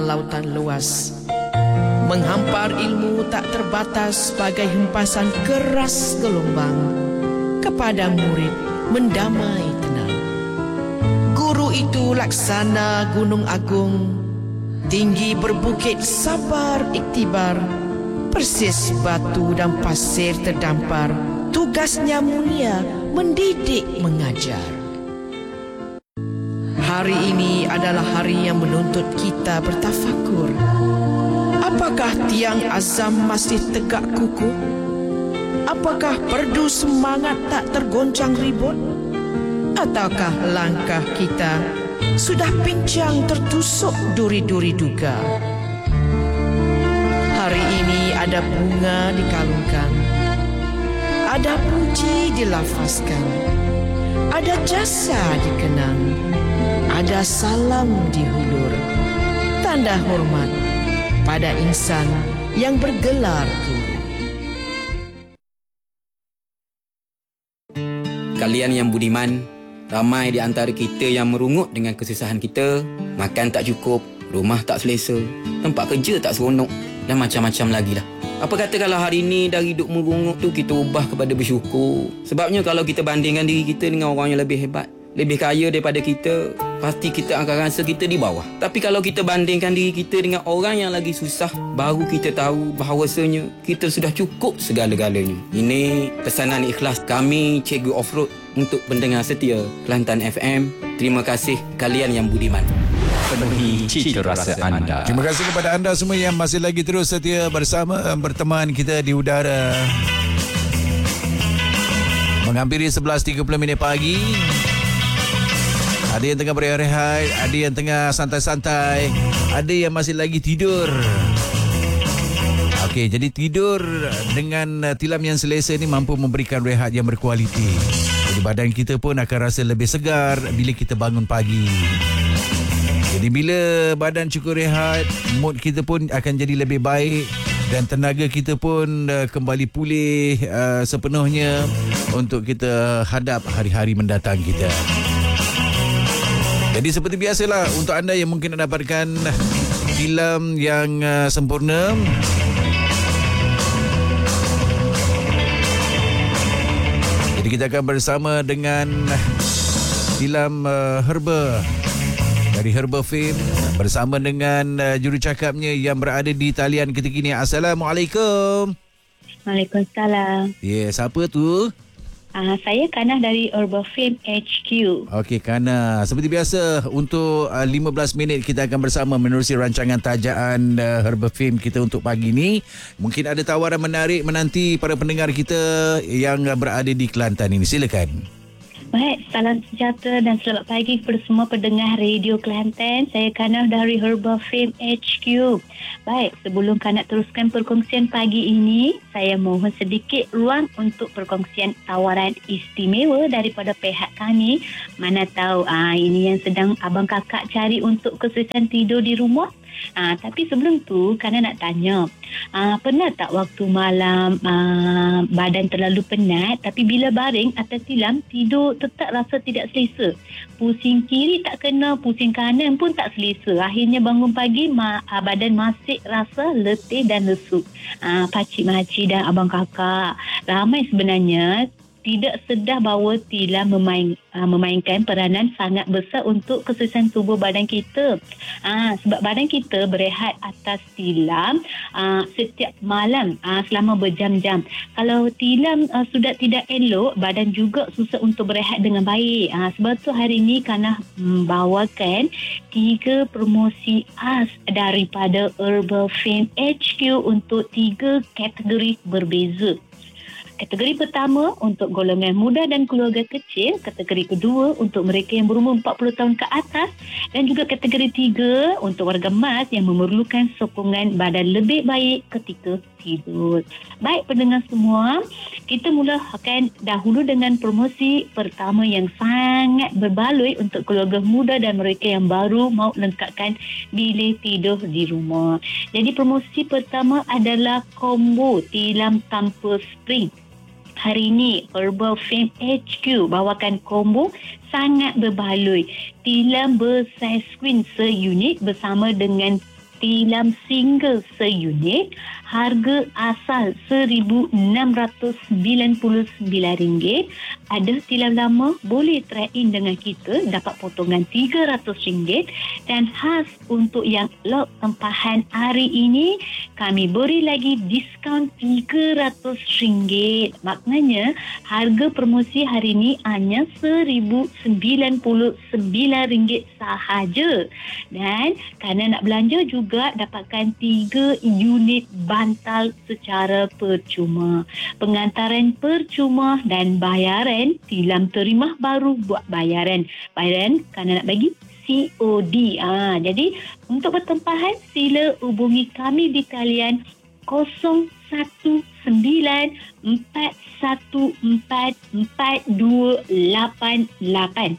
lautan luas. Menghampar ilmu tak terbatas bagai hempasan keras gelombang. Kepada murid mendamai tenang. Guru itu laksana gunung agung, tinggi berbukit sabar iktibar, persis batu dan pasir terdampar. Tugasnya mulia mendidik mengajar. Hari ini adalah hari yang menuntut kita bertafakur. Apakah tiang azam masih tegak kukuh? Apakah perdu semangat tak tergoncang ribut? Ataukah langkah kita sudah pincang tertusuk duri-duri duga? Hari ini ada bunga dikalungkan, ada puji dilafazkan, ada jasa dikenang, ada salam dihulur, tanda hormat pada insan yang bergelar guru. Kalian yang budiman, ramai di antara kita yang merungut dengan kesusahan kita. Makan tak cukup, rumah tak selesa, tempat kerja tak seronok dan macam-macam lagi lah. Apa kata kalau hari ini dari hidup merungut tu kita ubah kepada bersyukur? Sebabnya kalau kita bandingkan diri kita dengan orang yang lebih hebat, lebih kaya daripada kita, pasti kita akan rasa kita di bawah. Tapi kalau kita bandingkan diri kita dengan orang yang lagi susah, baru kita tahu bahawasanya kita sudah cukup segala-galanya. Ini pesanan ikhlas kami, Cikgu Offroad, untuk pendengar setia Kelantan FM. Terima kasih kalian yang budiman. Penuhi cita rasa anda. Terima kasih kepada anda semua yang masih lagi terus setia bersama berteman kita di udara. Menghampiri 11.30 pagi. Ada yang tengah berehat, ada yang tengah santai-santai, ada yang masih lagi tidur. Okey, jadi tidur dengan tilam yang selesa ni mampu memberikan rehat yang berkualiti. Jadi badan kita pun akan rasa lebih segar bila kita bangun pagi. Jadi bila badan cukup rehat, mood kita pun akan jadi lebih baik dan tenaga kita pun kembali pulih sepenuhnya untuk kita hadap hari-hari mendatang kita. Jadi seperti biasalah, untuk anda yang mungkin nak dapatkan filem yang sempurna, jadi kita akan bersama dengan filem Herba dari Herba Film bersama dengan jurucakapnya yang berada di talian ketika ini. Assalamualaikum. Waalaikumsalam. Ya, siapa tu? Saya Kanah dari Herba Film HQ. Okey, Kanah. Seperti biasa, untuk 15 minit kita akan bersama menerusi rancangan tajaan Herba Film kita untuk pagi ni. Mungkin ada tawaran menarik menanti para pendengar kita yang berada di Kelantan ini. Silakan. Baik, salam sejahtera dan selamat pagi kepada semua pendengar Radio Kelantan. Saya Kanah dari Herba Film HQ. Baik, sebelum Kanah teruskan perkongsian pagi ini, saya mohon sedikit ruang untuk perkongsian tawaran istimewa daripada pihak kami. Mana tahu ini yang sedang abang kakak cari untuk kesusahan tidur di rumah. Tapi sebelum tu, Kanah nak tanya, pernah tak waktu malam badan terlalu penat, tapi bila baring atas tilam, tidur tetap rasa tidak selesa? Pusing kiri tak kena, pusing kanan pun tak selesa. Akhirnya bangun pagi, badan masih rasa letih dan lesu. Pakcik-makcik dan abang kakak, ramai sebenarnya tidak sedar bahawa tilam memainkan peranan sangat besar untuk kesusahan tubuh badan kita. Sebab badan kita berehat atas tilam setiap malam selama berjam-jam. Kalau tilam sudah tidak elok, badan juga susah untuk berehat dengan baik. Sebab tu hari ini Kanah membawakan 3 promosi khas daripada Herba Film HQ untuk 3 kategori berbeza. Kategori pertama untuk golongan muda dan keluarga kecil, kategori kedua untuk mereka yang berumur 40 tahun ke atas, dan juga kategori 3 untuk warga emas yang memerlukan sokongan badan lebih baik ketika tidur. Baik pendengar semua, kita mulakan dahulu dengan promosi pertama yang sangat berbaloi untuk keluarga muda dan mereka yang baru mau lengkapkan bilik tidur di rumah. Jadi promosi pertama adalah combo tilam tanpa spring. Hari ini Herba Film HQ bawakan combo sangat berbaloi. Tilam bersaiz queen seunit bersama dengan tilam single seunit, harga asal RM1,699. Ada tilam lama, boleh trade in dengan kita, dapat potongan RM300. Dan khas untuk yang lot tempahan hari ini, kami beri lagi diskaun RM300. Maknanya harga promosi hari ini hanya RM1,099 sahaja. Dan kerana nak belanja juga dapatkan 3 unit bantal secara percuma. Pengantaran percuma dan bayaran tilam terima baru buat bayaran. Bayaran kerana nak bagi COD. Jadi untuk bertempahan sila hubungi kami di talian 019-414-4288.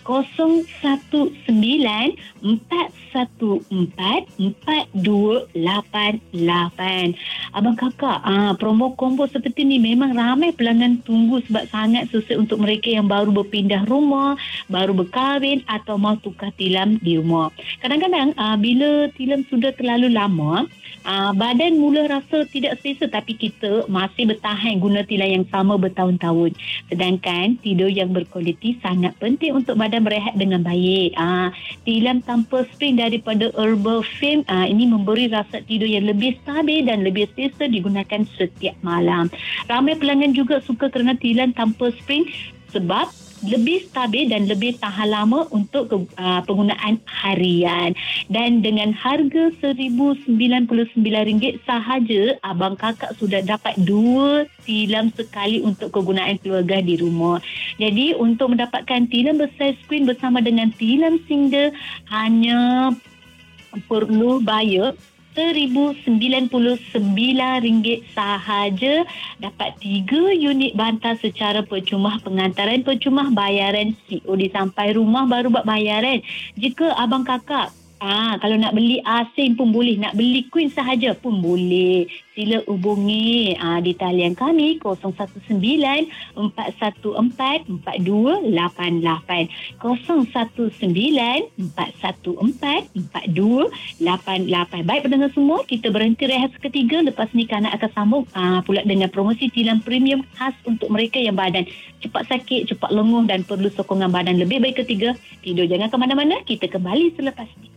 019-414-4288. Abang kakak, promo combo seperti ni memang ramai pelanggan tunggu sebab sangat susah untuk mereka yang baru berpindah rumah, baru berkahwin atau mau tukar tilam di rumah. Kadang-kadang bila tilam sudah terlalu lama, badan mula rasa tidak selesa, tapi kita masih bertahan guna tilam yang sama bertahun-tahun. Sedangkan tidur yang berkualiti sangat penting untuk badan berehat dengan baik. Tilam tanpa spring daripada Herbal Frame ini memberi rasa tidur yang lebih stabil dan lebih selesa digunakan setiap malam. Ramai pelanggan juga suka kerana tilam tanpa spring sebab lebih stabil dan lebih tahan lama untuk penggunaan harian. Dan dengan harga RM1,099 sahaja, abang kakak sudah dapat 2 tilam sekali untuk kegunaan keluarga di rumah. Jadi untuk mendapatkan tilam bersaiz queen bersama dengan tilam single hanya perlu bayar RM1,099 sahaja, dapat 3 unit bantal secara percuma, pengantaran percuma, bayaran COD sampai rumah baru buat bayaran. Jika abang kakak kalau nak beli asing pun boleh, nak beli queen sahaja pun boleh. Sila hubungi di talian kami 019-414-4288. 019-414-4288. Baik pendengar semua, kita berhenti rehat seketika. Lepas ni Kanak akan sambung pula dengan promosi tilam premium khas untuk mereka yang badan cepat sakit, cepat lenguh dan perlu sokongan badan lebih baik ketiga. Tidur jangan ke mana-mana, kita kembali selepas ni.